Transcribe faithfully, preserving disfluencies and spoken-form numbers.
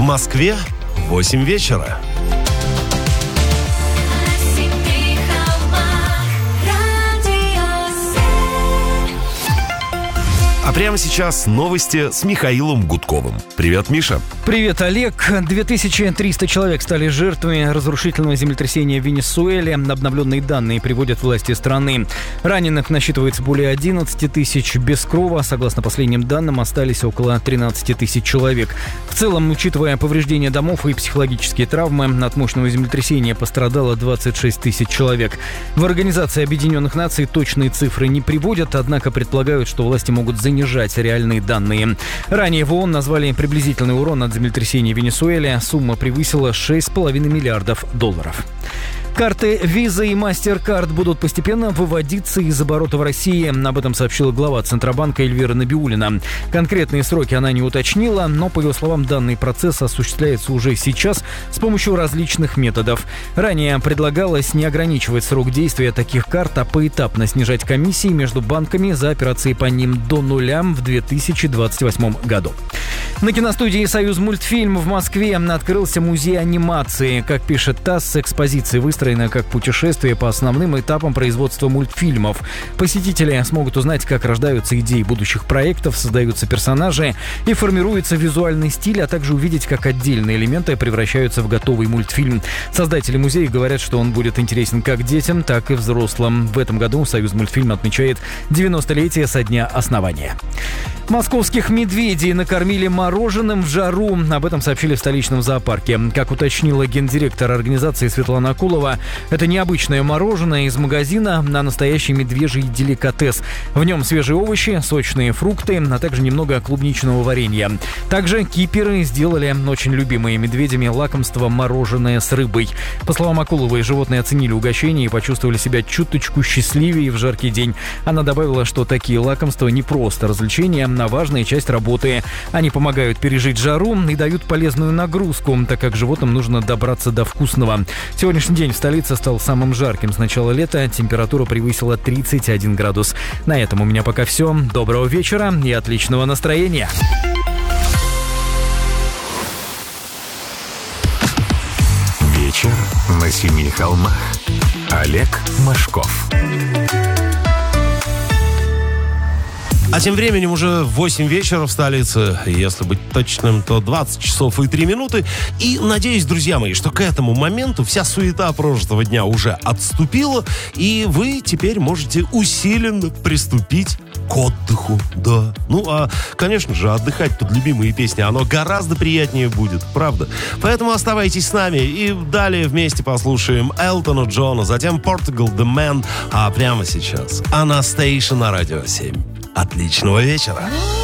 Москве восемь вечера. А прямо сейчас новости с Михаилом Гудковым. Привет, Миша. Привет, Олег. две тысячи триста человек стали жертвами разрушительного землетрясения в Венесуэле. Обновленные данные приводят власти страны. Раненых насчитывается более одиннадцать тысяч. Без крова, согласно последним данным, остались около тринадцать тысяч человек. В целом, учитывая повреждения домов и психологические травмы, от мощного землетрясения пострадало двадцать шесть тысяч человек. В Организации Объединенных Наций точные цифры не приводят, однако предполагают, что власти могут занижать реальные данные. Ранее в ООН назвали приблизительный урон от землетрясения в Венесуэле. Сумма превысила шесть с половиной миллиардов долларов. Карты Visa и MasterCard будут постепенно выводиться из оборота в России. Об этом сообщила глава Центробанка Эльвира Набиуллина. Конкретные сроки она не уточнила, но, по ее словам, данный процесс осуществляется уже сейчас с помощью различных методов. Ранее предлагалось не ограничивать срок действия таких карт, а поэтапно снижать комиссии между банками за операции по ним до нуля в две тысячи двадцать восьмом году. На киностудии «Союзмультфильм» в Москве открылся музей анимации. Как пишет ТАСС, экспозиция выстроена как путешествие по основным этапам производства мультфильмов. Посетители смогут узнать, как рождаются идеи будущих проектов, создаются персонажи и формируется визуальный стиль, а также увидеть, как отдельные элементы превращаются в готовый мультфильм. Создатели музея говорят, что он будет интересен как детям, так и взрослым. В этом году «Союзмультфильм» отмечает девяностолетие со дня основания. Московских медведей накормили мороженым в жару. Об этом сообщили в столичном зоопарке. Как уточнила гендиректор организации Светлана Акулова, это необычное мороженое из магазина, а настоящий медвежий деликатес. В нем свежие овощи, сочные фрукты, а также немного клубничного варенья. Также киперы сделали очень любимые медведями лакомство мороженое с рыбой. По словам Акуловой, животные оценили угощение и почувствовали себя чуточку счастливее в жаркий день. Она добавила, что такие лакомства не просто развлечения, а важная часть работы. Они помогают пережить жару и дают полезную нагрузку, так как животным нужно добраться до вкусного. Сегодняшний день в столице стал самым жарким с начала лета. Температура превысила тридцать один градус. На этом у меня пока все. Доброго вечера и отличного настроения. Вечер на семи холмах. Олег Машков. А тем временем уже восемь вечера в столице, если быть точным, то двадцать часов и три минуты. И надеюсь, друзья мои, что к этому моменту вся суета прожитого дня уже отступила, и вы теперь можете усиленно приступить к отдыху, да. Ну, а, конечно же, отдыхать под любимые песни, оно гораздо приятнее будет, правда? Поэтому оставайтесь с нами, и далее вместе послушаем Элтона Джона, затем Portugal The Man, а прямо сейчас Anastacia на Радио семь. Отличного вечера!